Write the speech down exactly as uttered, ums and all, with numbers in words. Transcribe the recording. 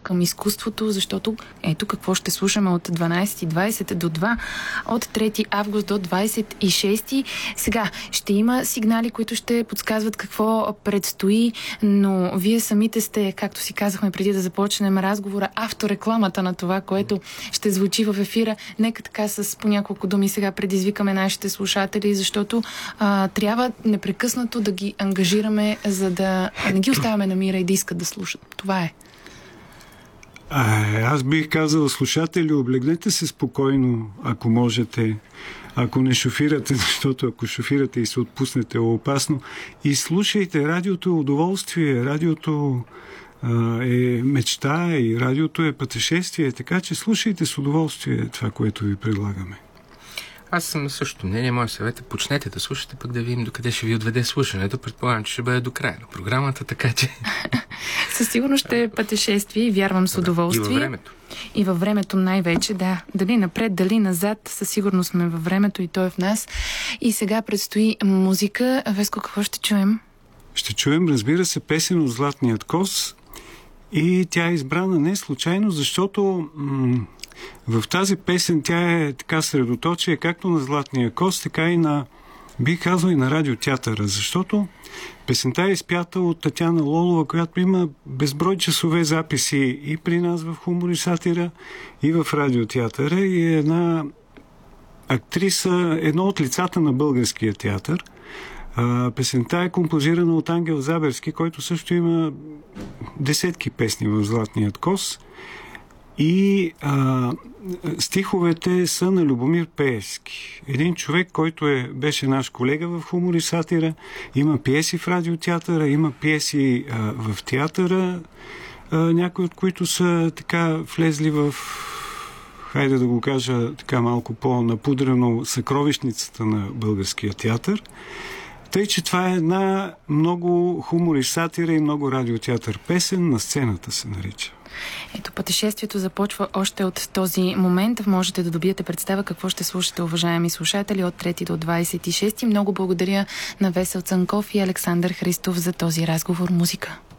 към изкуството, защото ето какво ще слушаме от дванайсет и двайсет до два, от трети август до двайсет и шести. Сега ще има сигнали, които ще подсказват какво предстои, но вие самите сте, както си казахме преди да започнем разговора, авторекламата на това, което ще звучи в ефира. Нека така с по няколко думи сега предизвикаме нашите слушатели, защото а, трябва непрекъснато да ги ангажираме, за да не ги оставяме на мира и да искат да слушат. Това е. А, аз бих казал, слушатели, облегнете се спокойно, ако можете, ако не шофирате, защото ако шофирате и се отпуснете, е опасно. И слушайте, радиото е удоволствие, радиото а, е мечта и радиото е пътешествие, така че слушайте с удоволствие това, което ви предлагаме. Аз съм на същото мнение. Моя съвет е почнете да слушате, пък да видим докъде ще ви отведе слушането. Предполагам, че ще бъде до края на програмата, така че... Със сигурност ще е пътешествие и вярвам с удоволствие. И във времето. И във времето най-вече, да. Дали напред, дали назад, със сигурност сме във времето и то е в нас. И сега предстои музика. Веско, какво ще чуем? Ще чуем, разбира се, песен от Златният коз. И тя е избрана не случайно, защото... М- В тази песен тя е така средоточие както на Златния коз, така и на, бих казал, и на радиотеатъра, защото песента е изпята от Татяна Лолова, която има безброй часове записи и при нас в Хумор и сатира, и в радиотеатъра, и е една актриса, едно от лицата на българския театър. А, песента е композирана от Ангел Заберски, който също има десетки песни в Златният коз. И а, стиховете са на Любомир Пеевски. Един човек, който е, беше наш колега в Хумор и сатира, има пиеси в радиотеатъра, има пиеси а, в театъра, а, някои от които са така влезли в, хайде да го кажа така малко по-напудрено, съкровищницата на българския театър. Тъй, че това е една много хумор и сатира и много радиотеатър песен, на сцената се нарича. Ето, пътешествието започва още от този момент. Можете да добиете представа какво ще слушате, уважаеми слушатели, от трети до двайсет и шести. Много благодаря на Весел Цанков и Александър Христов за този разговор. Музика.